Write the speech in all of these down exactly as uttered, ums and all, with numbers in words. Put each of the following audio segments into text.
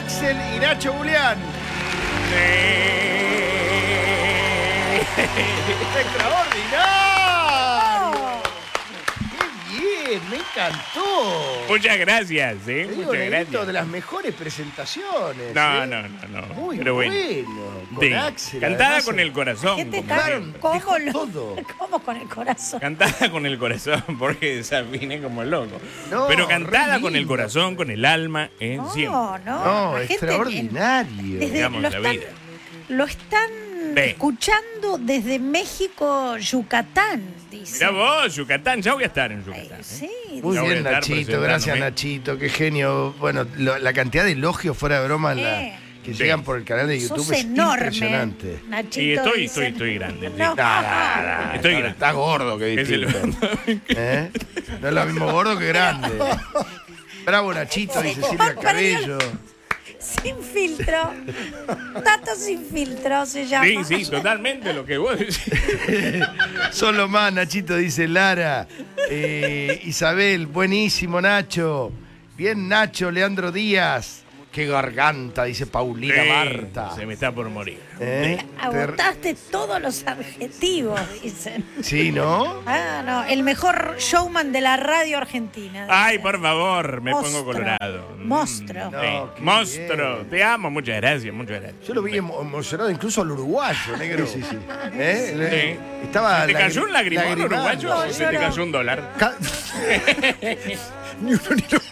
Axel y Nacho Julián. ¡Extraordinario! ¡Qué bien! ¡Me encantó! Muchas gracias, ¿eh? Te digo, Muchas Negrito, gracias. de las mejores presentaciones. No, ¿eh? no, no, no. Muy Pero bueno. bueno. Con Sí. Axel. Cantada además, con el corazón. ¿Qué te como ca- siempre. ¿Cómo, dijo lo- todo. ¿Cómo con el corazón? Cantada con el corazón, porque desafiné como el loco. No, Pero cantada re con el lindo. corazón, con el alma, ¿eh? No, Siempre. no. No, la gente extraordinario. desde- Digamos, lo, la están, vida. lo están Ve. escuchando desde México, Yucatán, dice. Mirá vos, Yucatán, ya voy a estar en Yucatán. Ay, ¿eh? sí, Muy Ya voy a bien, estar Nachito. presentándome. Gracias, Nachito. Qué genio. Bueno, lo- la cantidad de elogios fuera de broma la- Eh. que Sí. llegan por el canal de YouTube sos es enorme, impresionante. Nachito. Sí, estoy, dicen. estoy, estoy grande. sí. No. Nah, nah, nah, Estoy está- grande. Está gordo, que Es el- distinto. ¿Eh? No es lo mismo gordo que grande. Bravo, Nachito, dice Silvia Cabello. Sin filtro. Tato sin filtro se llama. Sí, sí, totalmente lo que vos decís. Solo más, Nachito, dice Lara. Eh, Isabel, buenísimo, Nacho. Bien, Nacho, Leandro Díaz. Qué garganta, dice Paulina Sí, Marta. Se me está por morir. ¿Eh? Agotaste todos los adjetivos, dicen. Sí, ¿no? Ah, no, el mejor showman de la radio argentina. Ay, dicen. por favor, me Monstruo. pongo colorado. Mm, Monstruo. No, sí. qué Monstruo, bien. te amo, muchas gracias, muchas gracias. Yo lo vi emo- emocionado incluso al uruguayo, negro. Sí, sí. ¿Eh? Le- Sí. Estaba ¿Te cayó lagri- un lagrimón lagrimando. uruguayo No, o yo se te no. cayó un dólar? Ca- ni uno ni lo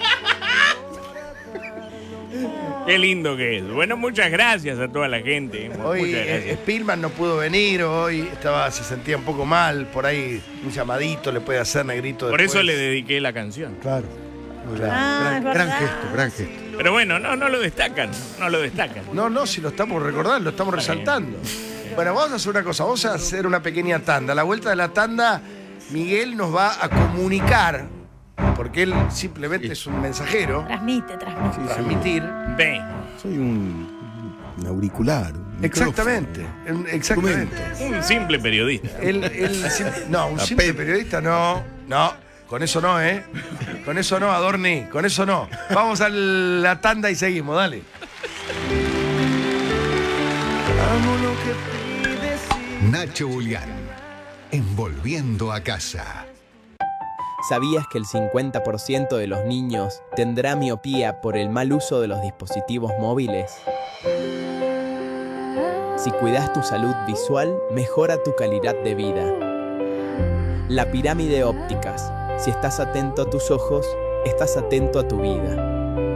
Qué lindo que es. Bueno, muchas gracias a toda la gente. Hoy muchas eh, gracias. Spielman no pudo venir, hoy estaba, se sentía un poco mal, por ahí un llamadito le puede hacer, Negrito. Por eso después. le dediqué la canción. Claro. Gran, Ah, gran- es gran verdad. gesto, gran gesto. Pero bueno, no, no lo destacan, no lo destacan. No, no, si lo estamos recordando, lo estamos resaltando. Bueno, vamos a hacer una cosa, vamos a hacer una pequeña tanda. A la vuelta de la tanda, Miguel nos va a comunicar, porque él simplemente es un mensajero, Transmite, transmite. Sí, transmitir. Ve, Soy un, un auricular. Un Exactamente, micrófono. em, exactamente. un simple periodista. Él, él sim- no, un La simple Pepe. periodista, no, no, con eso no, ¿eh? Con eso no, Adorni, con eso no. Vamos a la tanda y seguimos, dale. Nacho Julián, envolviendo a casa. ¿Sabías que el cincuenta por ciento de los niños tendrá miopía por el mal uso de los dispositivos móviles? Si cuidas tu salud visual, mejora tu calidad de vida. La pirámide ópticas. Si estás atento a tus ojos, estás atento a tu vida.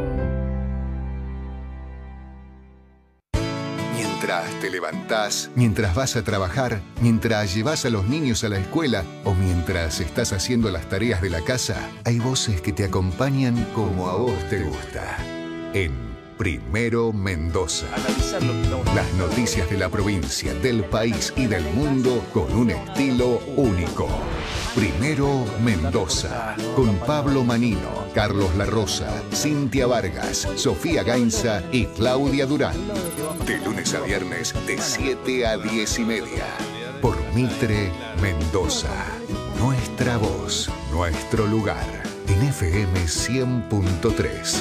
Mientras te levantás, mientras vas a trabajar, mientras llevas a los niños a la escuela o mientras estás haciendo las tareas de la casa, hay voces que te acompañan como a vos te gusta. En Primero Mendoza. Las noticias de la provincia, del país y del mundo con un estilo único. Primero Mendoza, con Pablo Manino, Carlos La Rosa, Cintia Vargas, Sofía Gainza y Claudia Durán. De lunes a viernes, de siete a diez y media. Por Mitre Mendoza. Nuestra voz, nuestro lugar. En F M cien punto tres.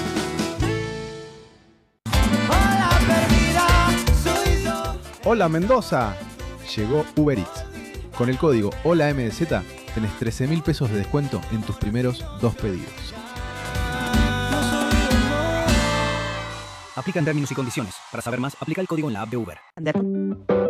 Hola Mendoza, llegó Uber Eats. Con el código HOLAMDZ tenés trece mil pesos de descuento en tus primeros dos pedidos. Aplican términos y condiciones. Para saber más, aplica el código en la app de Uber.